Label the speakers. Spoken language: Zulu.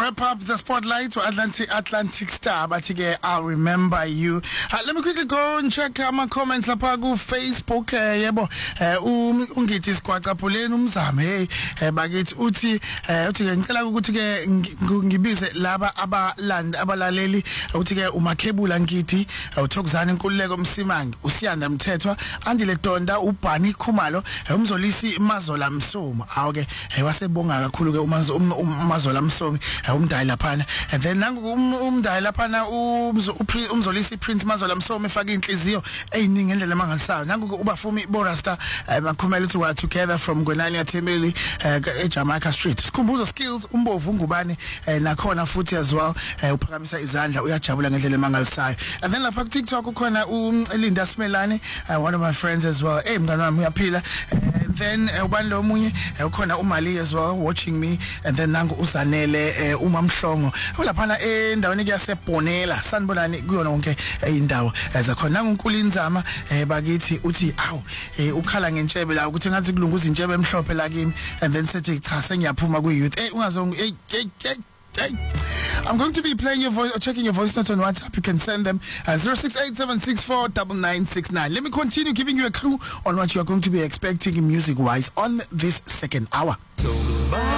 Speaker 1: wrap up the spotlight to Atlantic Star, but again, I'll remember you. Let me quickly go and check my comments lapha ku Facebook. Yebo, ungithi sikwaqaphuleni umzame. Hey, bakithi uthi ngicela ukuthi ke ngibize laba abalaleli uthi ke uMakhebula ngithi uThokozani Nkululeko Msimangi, uSiyanda Mthethwa, Andile Donda, uBhani Khumalo, umzolisi Mazola Msomi. Awuke wasebonga kakhulu ke uMazola Msomi, umdayi laphana. And then nangu umdayi laphana umzolisi Prince Mazola Msomi efaka inhliziyo eyiningi ngendlela emangasayo. Nangu ke ubafumi Borasta bakhumela ukuthi we are together from Gwenani Athemeli eJamaica Street. Sikhumbuzo skills umbovu ngubani nakhona futhi as well uphakamisa izandla uyajabula ngendlela emangalisayo. And then lapha ku TikTok ukhona uLinda Smelane, one of my friends as well. Mngani wami uyaphila. Then ubani lo munye ukhona uMali as well watching me. And then nangu uZanele uMamhlongo olaphana endaweni kuyasebonela sanibonani kuyona wonke indawo ezakhona. Nangu uNkulinzama bakithi uthi awu ukhala ngentshebe la ukuthi ngathi kulunguza intshebe emhlophe la kimi. And then sethi cha sengiyaphuma ku youth ungazonge I'm going to be playing your voice or checking your voice notes on WhatsApp. You can send them 0687649969. Let me continue giving you a clue on what you are going to be expecting music wise on this second hour.